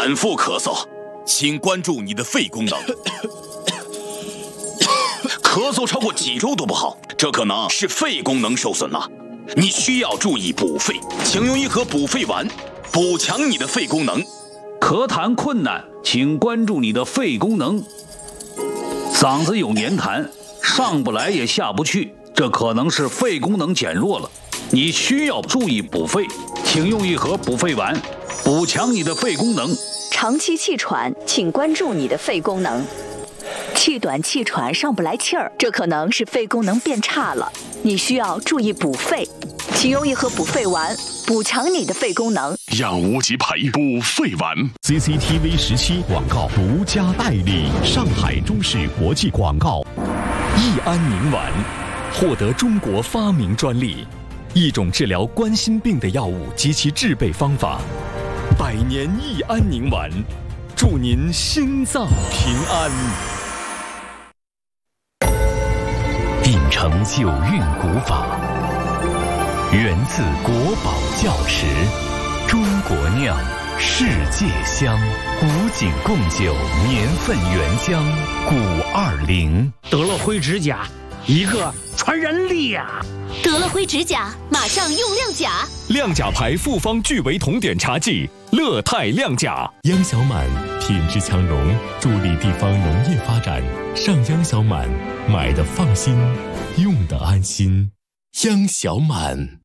反复咳嗽，请关注你的肺功能。咳嗽超过几周都不好，这可能是肺功能受损了。你需要注意补肺，请用一盒补肺丸，补强你的肺功能。 咳痰困难，请关注你的肺功能。嗓子有黏痰，上不来也下不去，这可能是肺功能减弱了。你需要注意补肺，请用一盒补肺丸，补强你的肺功能。 长期气喘，请关注你的肺功能。气短气喘上不来气儿，这可能是肺功能变差了，你需要注意补肺，请用一盒补肺丸，补强你的肺功能。 让无极培补肺丸。 CCTV 17广告独家代理，上海中视国际广告。益安宁丸获得中国发明专利，一种治疗冠心病的药物及其制备方法。百年益安宁丸，祝您心脏平安。秉承九韵古法，源自国宝窖石，中国酿，世界香，古井贡酒，年份原浆520。 得了灰指甲，一个传染力呀！ 得了灰指甲，马上用亮甲。 亮甲牌复方聚维酮碘茶剂，乐泰亮甲。央小满品质强融，助力地方农业发展。上央小满，买的放心，用的安心。央小满。